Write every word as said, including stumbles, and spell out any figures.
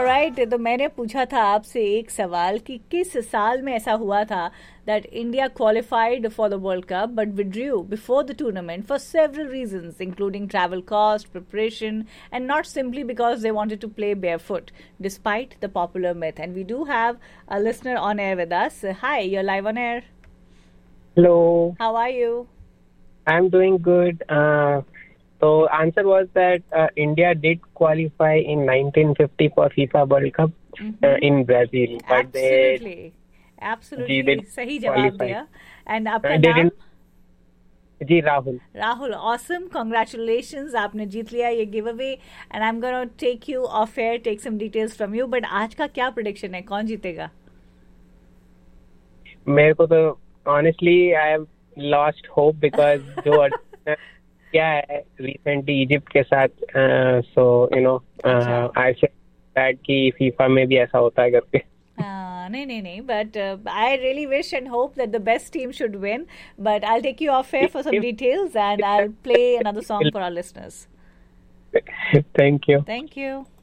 Alright, तो मैंने पूछा था आपसे एक सवाल कि किस साल में ऐसा हुआ था that India qualified for the World Cup but withdrew before the tournament for several reasons, including travel cost, preparation, and not simply because they wanted to play barefoot, despite the popular myth. And we do have a listener on air with us. Hi, you're live on air. Hello. How are you? I'm doing good. Uh, so answer was that uh, India did qualify in nineteen fifty for FIFA World Cup Mm-hmm. uh, in Brazil, but Absolutely. they Absolutely. Ji did सही जवाब qualify. दिया. And आपका Uh, नाम? didn't ji Rahul. Rahul, awesome. Congratulations. आपने जीत लिया ये give away and I am gonna take you of air, take some details from you. But आज का क्या प्रेडिक्शन है, कौन जीतेगा? मेरे को तो honestly I have lost hope because जो Argentina क्या है recently इजिप्ट के साथ, so you know uh, I feel bad कि FIFA में भी ऐसा होता है करके. Uh, नहीं नहीं नहीं, but uh, I really wish and hope that the best team should win. But I'll take you off air for some If- details and I'll play another song for our listeners. Thank you. Thank you.